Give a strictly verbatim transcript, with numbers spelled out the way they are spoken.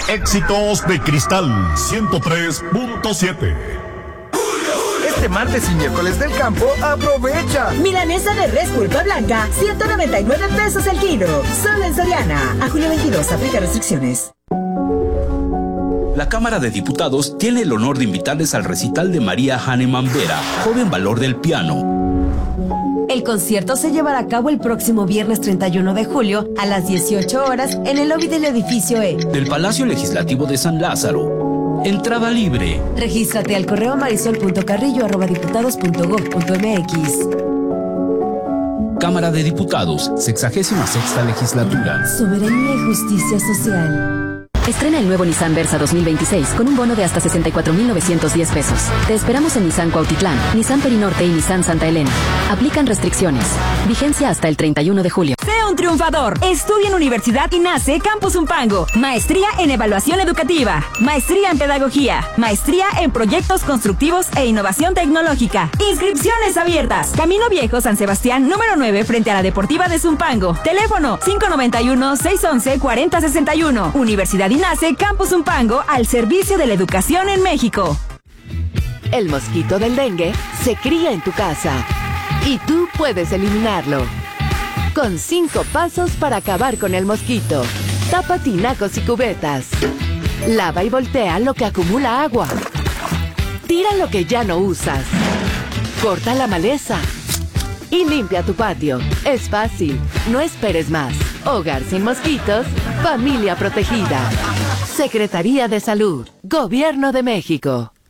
Éxitos de Cristal ciento tres punto siete. Este martes y miércoles del campo, aprovecha. Milanesa de res pulpa blanca, ciento noventa y nueve pesos el kilo. Solo en Soriana. A julio veintidós, aplica restricciones. La Cámara de Diputados tiene el honor de invitarles al recital de María Hahnemann Vera, joven valor del piano. El concierto se llevará a cabo el próximo viernes treinta y uno de julio a las dieciocho horas en el lobby del edificio E del Palacio Legislativo de San Lázaro. Entrada libre. Regístrate al correo marisol punto carrillo arroba diputados punto gob punto mx. Cámara de Diputados, sexagésima sexta legislatura. Soberanía y justicia social. Estrena el nuevo Nissan Versa dos mil veintiséis con un bono de hasta sesenta y cuatro mil novecientos diez pesos. Te esperamos en Nissan Cuautitlán, Nissan Perinorte y Nissan Santa Elena. Aplican restricciones. Vigencia hasta el treinta y uno de julio. Sé un triunfador. Estudia en Universidad INACE Campus Zumpango. Maestría en Evaluación Educativa. Maestría en Pedagogía. Maestría en Proyectos Constructivos e Innovación Tecnológica. Inscripciones abiertas. Camino Viejo, San Sebastián, número nueve, frente a la Deportiva de Zumpango. Teléfono cinco nueve uno, seis uno uno, cuatro cero seis uno. Universidad INACE Campus Zumpango, al servicio de la educación en México. El mosquito del dengue se cría en tu casa y tú puedes eliminarlo. Con cinco pasos para acabar con el mosquito. Tapa tinacos y cubetas. Lava y voltea lo que acumula agua. Tira lo que ya no usas. Corta la maleza. Y limpia tu patio. Es fácil. No esperes más. Hogar sin mosquitos. Familia protegida. Secretaría de Salud. Gobierno de México.